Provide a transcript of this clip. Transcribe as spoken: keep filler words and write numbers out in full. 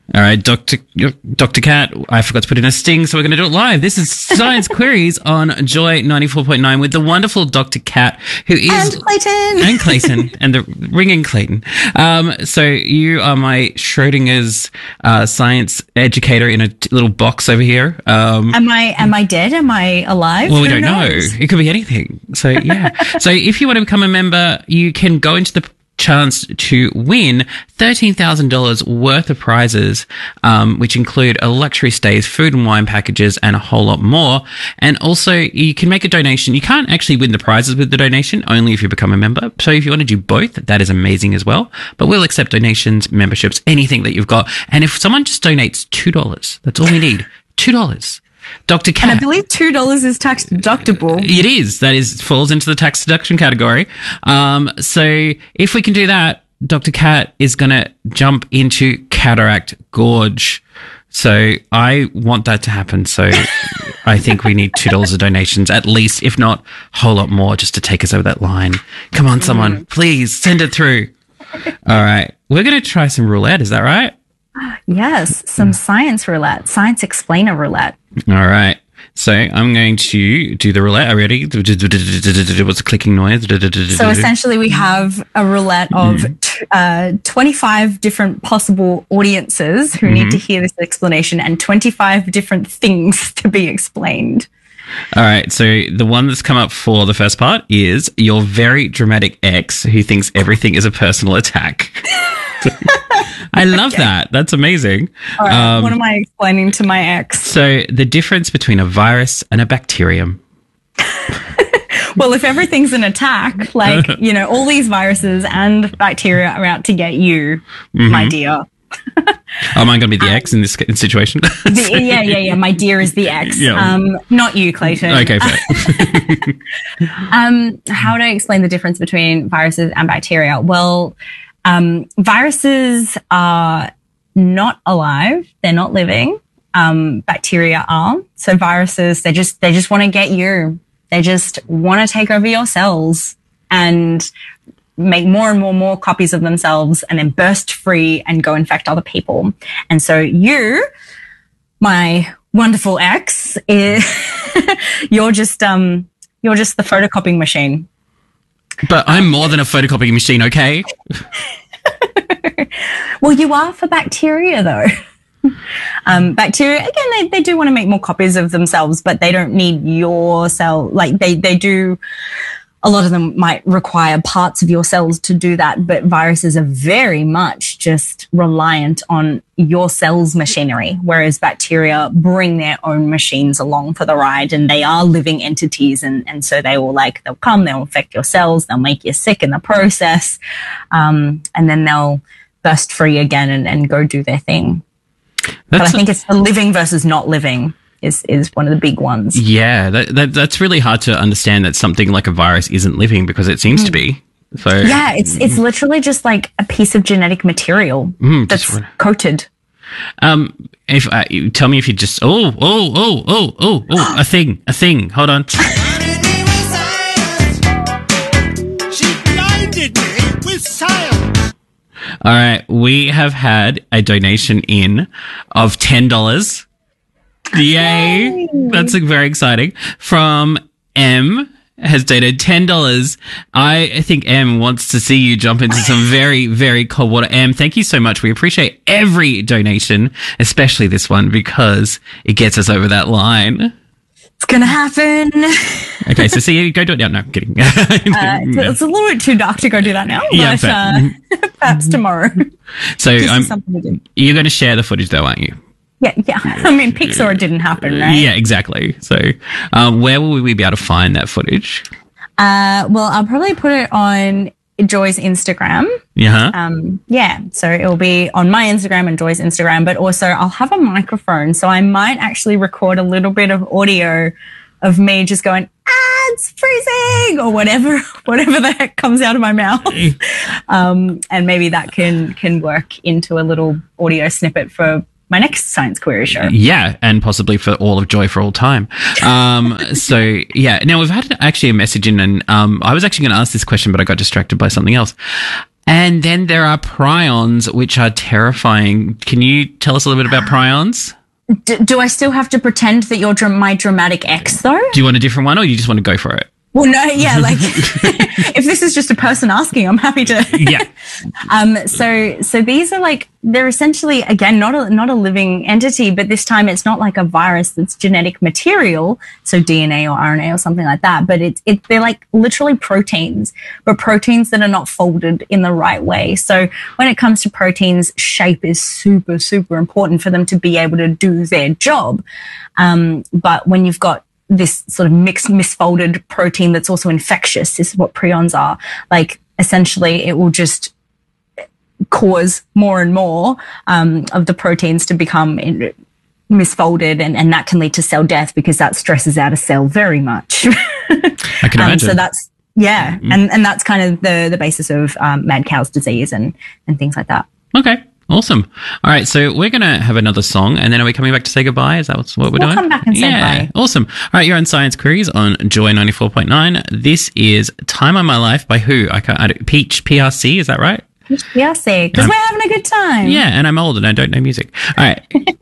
All right, Doctor Doctor Cat, I forgot to put in a sting, so we're going to do it live. This is Science Queries on Joy ninety-four point nine with the wonderful Doctor Cat, who is... And Clayton. And Clayton, and the ringing Clayton. Um, so you are my Schrodinger's uh, science educator in a t- little box over here. Um, am I Am I dead? Am I alive? well, we Who don't knows? know. It could be anything. So, yeah. So if you want to become a member, you can go into the chance to win thirteen thousand dollars worth of prizes, um, which include a luxury stays, food and wine packages, and a whole lot more. And also, you can make a donation. You can't actually win the prizes with the donation, only if you become a member. So if you want to do both, that is amazing as well. But we'll accept donations, memberships, anything that you've got. And if someone just donates two dollars, that's all we need. two dollars. Doctor Cat. And I believe two dollars is tax deductible. It is. That is falls into the tax deduction category. Um, so if we can do that, Doctor Cat is going to jump into Cataract Gorge. So I want that to happen. So I think we need two dollars of donations at least, if not a whole lot more, just to take us over that line. Come on, someone, please send it through. All right. We're going to try some roulette. Is that right? Yes, some science roulette, science explainer roulette. All right. So I'm going to do the roulette. Are you ready? What's the clicking noise? So essentially we have a roulette of t- uh, twenty-five different possible audiences who need to hear this explanation and twenty-five different things to be explained. All right. So the one that's come up for the first part is your very dramatic ex who thinks everything is a personal attack. I love okay. that. That's amazing. All right. Um, what am I explaining to my ex? So the difference between a virus and a bacterium. Well, if everything's an attack, like, you know, all these viruses and bacteria are out to get you, mm-hmm. my dear. Oh, am I going to be the um, ex in this situation? the, yeah, yeah, yeah. My dear is the ex. Yeah. Um, not you, Clayton. Okay, fair. um, how would I explain the difference between viruses and bacteria? Well, um, viruses are not alive. They're not living. Um, bacteria are. So viruses, they just, they just want to get you. They just want to take over your cells and make more and more and more copies of themselves and then burst free and go infect other people. And so you, my wonderful ex, is you're just um you're just the photocopying machine. But I'm more than a photocopying machine, okay? Well, you are for bacteria though. Um, bacteria, again, they, they do want to make more copies of themselves, but they don't need your cell. Like they, they do, a lot of them might require parts of your cells to do that, but viruses are very much just reliant on your cell's machinery, whereas bacteria bring their own machines along for the ride, and they are living entities, and, and so they will like, they'll come, they'll infect your cells, they'll make you sick in the process, um, and then they'll burst free again and, and go do their thing. That's but I think a- it's the living versus not living is is one of the big ones. Yeah, that, that that's really hard to understand that something like a virus isn't living, because it seems mm. to be. So yeah, it's it's literally just like a piece of genetic material mm, that's just, coated. Um, if uh, you tell me if you just oh oh oh oh oh oh a thing a thing. Hold on. She blinded me with science. All right, we have had a donation in of ten dollars. Yay! Yay. That's like, very exciting. From M, has donated ten dollars. I think M wants to see you jump into some very, very cold water. M, thank you so much. We appreciate every donation, especially this one, because it gets us over that line. It's going to happen. Okay, so see you, go do it now. No, I'm kidding. uh, it's, it's a little bit too dark to go do that now, yeah, but uh, perhaps tomorrow. So um, you're going to share the footage though, aren't you? Yeah, yeah. I mean, Pixar, it didn't happen, right? Yeah, exactly. So um, where will we be able to find that footage? Uh, well, I'll probably put it on Joy's Instagram. Yeah. Um, yeah. So it'll be on my Instagram and Joy's Instagram, but also I'll have a microphone. So I might actually record a little bit of audio of me just going, ah, it's freezing, or whatever, whatever the heck comes out of my mouth. um, and maybe that can, can work into a little audio snippet for my next Science Query show. Yeah, and possibly for all of Joy for all time. Um, so, yeah. Now, we've had actually a message in, and um, I was actually going to ask this question, but I got distracted by something else. And then there are prions, which are terrifying. Can you tell us a little bit about prions? D- do I still have to pretend that you're dra- my dramatic ex, though? Do you want a different one, or you just want to go for it? Well, no, yeah, like if this is just a person asking, I'm happy to. Yeah. um. So, so these are like they're essentially again not a not a living entity, but this time it's not like a virus that's genetic material, so D N A or R N A or something like that. But it's it they're like literally proteins, but proteins that are not folded in the right way. So when it comes to proteins, shape is super super important for them to be able to do their job. Um. But when you've got this sort of mixed, misfolded protein that's also infectious. This is what prions are. Like, essentially, it will just cause more and more um, of the proteins to become in, misfolded, and, and that can lead to cell death because that stresses out a cell very much. I can imagine. Um, so that's, yeah, mm-hmm. and, and that's kind of the, the basis of um, mad cow's disease and, and things like that. Okay. Awesome. All right, so we're going to have another song, and then are we coming back to say goodbye? Is that what we're we'll doing? We'll come back and say yeah, bye. Awesome. All right, you're on Science Queries on Joy ninety-four point nine. This is Time of My Life by who? I can't, I don't, Peach P R C, is that right? Peach P R C, because um, we're having a good time. Yeah, and I'm old and I don't know music. All right.